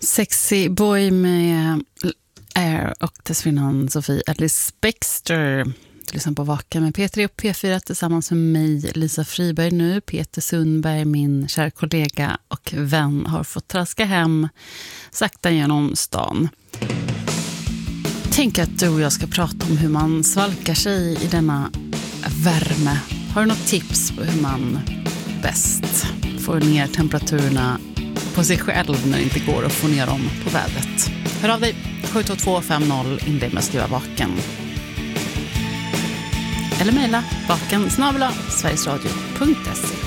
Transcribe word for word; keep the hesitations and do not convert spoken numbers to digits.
Sexy Boy med Air och dessförinnan Sofie Alice Bextor. Du lyssnar på Vaken med P tre och P fyra tillsammans med mig, Lisa Friberg nu. Peter Sundberg, min kära kollega och vän, har fått traska hem sakta genom stan. Tänk att du och jag ska prata om hur man svalkar sig i denna värme. Har du något tips på hur man bäst får ner temperaturerna på sig själv när det inte går att få ner dem på vädret? Hör av dig, sju två två fem noll, inled med att skriva vaken. Eller mejla vaken snabel-a sverigesradio punkt se.